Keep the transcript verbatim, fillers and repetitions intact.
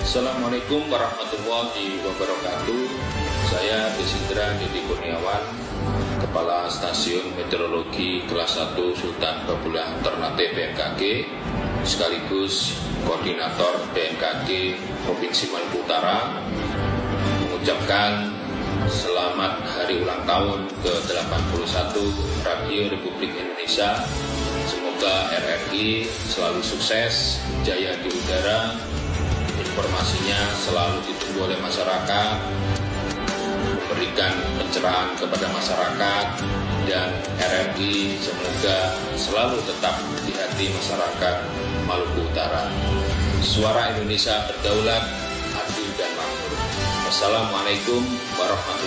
Assalamualaikum warahmatullahi wabarakatuh. Saya Desindra Didi Kurniawan, Kepala Stasiun Meteorologi Kelas satu Sultan Babulah Ternate B M K G, sekaligus Koordinator B M K G Provinsi Maluku Utara, mengucapkan selamat hari ulang tahun ke delapan puluh satu Radio Republik Indonesia. Semoga R R I selalu sukses, jaya di udara, informasinya selalu ditunggu oleh masyarakat, memberikan pencerahan kepada masyarakat, dan R R I semoga selalu tetap di hati masyarakat Maluku Utara. Suara Indonesia berdaulat, adil dan makmur. Wassalamualaikum warahmatullahi wabarakatuh.